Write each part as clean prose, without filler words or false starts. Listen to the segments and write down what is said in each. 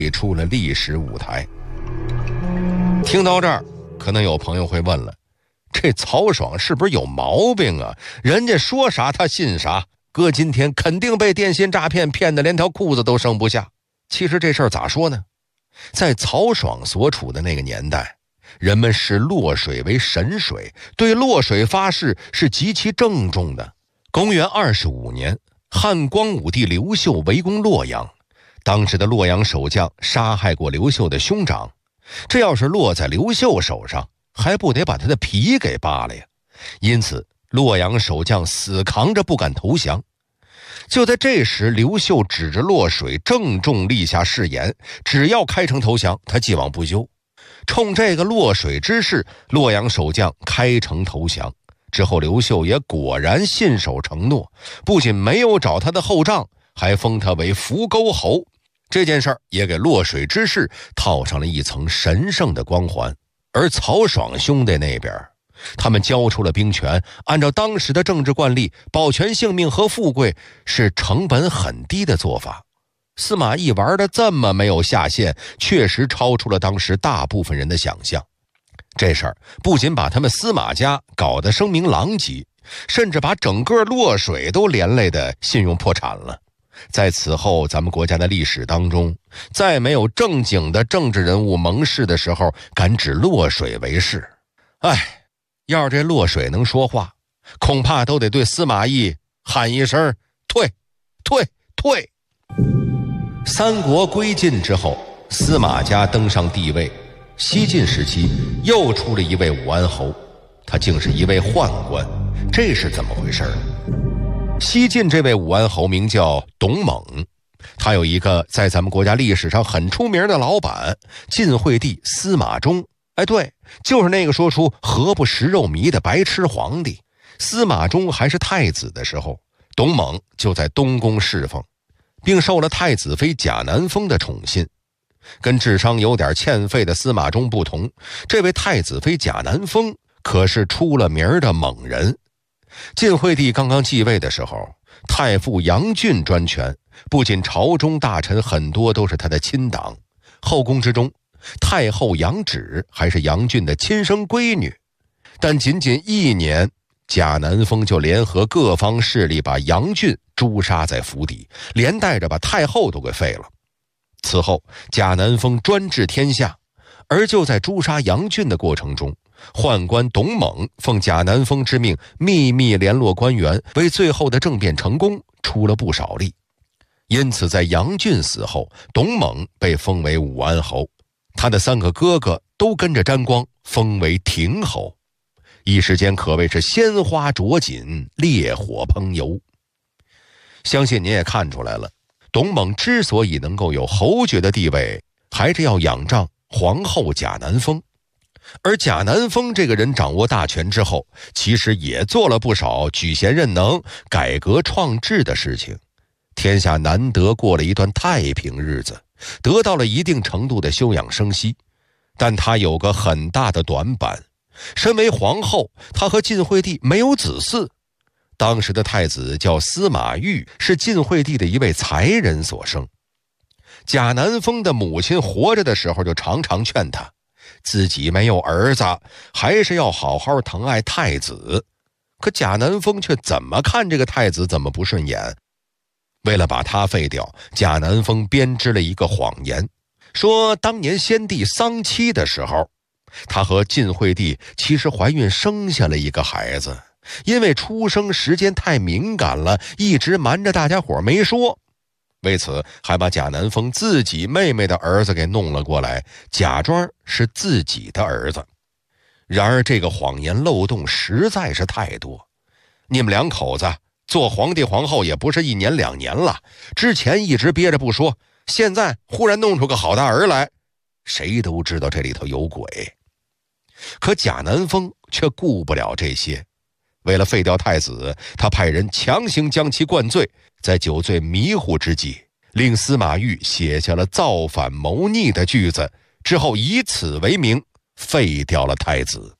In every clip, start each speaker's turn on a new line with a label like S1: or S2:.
S1: 出了历史舞台。听到这儿，可能有朋友会问了，这曹爽是不是有毛病啊？人家说啥他信啥，搁今天肯定被电信诈骗骗得连条裤子都剩不下。其实这事儿咋说呢？在曹爽所处的那个年代，人们视洛水为神水，对洛水发誓是极其郑重的。公元25年，汉光武帝刘秀围攻洛阳，当时的洛阳守将杀害过刘秀的兄长，这要是落在刘秀手上，还不得把他的皮给扒了呀？因此洛阳守将死扛着不敢投降。就在这时，刘秀指着洛水郑重立下誓言，只要开城投降，他既往不咎。冲这个洛水之事，洛阳守将开城投降之后，刘秀也果然信守承诺，不仅没有找他的后账，还封他为扶沟侯。这件事儿也给洛水之事套上了一层神圣的光环。而曹爽兄弟那边，他们交出了兵权，按照当时的政治惯例，保全性命和富贵是成本很低的做法。司马懿玩的这么没有下限，确实超出了当时大部分人的想象。这事儿不仅把他们司马家搞得声名狼藉，甚至把整个洛水都连累的信用破产了。在此后咱们国家的历史当中，再没有正经的政治人物盟誓的时候敢指洛水为誓。要是这洛水能说话，恐怕都得对司马懿喊一声退退退。三国归晋之后，司马家登上帝位，西晋时期又出了一位武安侯，他竟是一位宦官，这是怎么回事呢？西晋这位武安侯名叫董猛，他有一个在咱们国家历史上很出名的老板，晋惠帝司马衷。对，就是那个说出何不食肉糜的白痴皇帝。司马衷还是太子的时候，董猛就在东宫侍奉，并受了太子妃贾南风的宠信。跟智商有点欠费的司马衷不同，这位太子妃贾南风可是出了名的猛人。晋惠帝刚刚继位的时候，太傅杨俊专权，不仅朝中大臣很多都是他的亲党，后宫之中太后杨芷还是杨俊的亲生闺女。但仅仅1年，贾南风就联合各方势力把杨俊诛杀在府邸，连带着把太后都给废了。此后贾南风专治天下，而就在诛杀杨俊的过程中，宦官董猛奉贾南风之命秘密联络官员，为最后的政变成功出了不少力。因此在杨俊死后，董猛被封为武安侯，他的3个哥哥都跟着沾光，封为亭侯。一时间可谓是鲜花着锦，烈火烹油。相信您也看出来了，董猛之所以能够有侯爵的地位，还是要仰仗皇后贾南风。而贾南风这个人掌握大权之后，其实也做了不少举贤任能、改革创制的事情。天下难得过了一段太平日子，得到了一定程度的休养生息。但他有个很大的短板，身为皇后，她和晋惠帝没有子嗣。当时的太子叫司马昱，是晋惠帝的一位才人所生。贾南风的母亲活着的时候就常常劝他，自己没有儿子，还是要好好疼爱太子。可贾南风却怎么看这个太子怎么不顺眼。为了把他废掉，贾南风编织了一个谎言，说当年先帝丧妻的时候，他和晋惠帝其实怀孕生下了一个孩子，因为出生时间太敏感了，一直瞒着大家伙没说。为此还把贾南风自己妹妹的儿子给弄了过来，假装是自己的儿子。然而这个谎言漏洞实在是太多，你们2口子做皇帝皇后也不是1年2年了，之前一直憋着不说，现在忽然弄出个好大儿来，谁都知道这里头有鬼。可贾南风却顾不了这些，为了废掉太子，他派人强行将其灌醉，在酒醉迷糊之际，令司马昱写下了造反谋逆的句子，之后以此为名废掉了太子。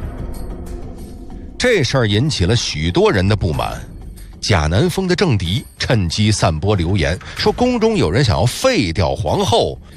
S1: 这事儿引起了许多人的不满，贾南风的政敌趁机散播流言，说宫中有人想要废掉皇后，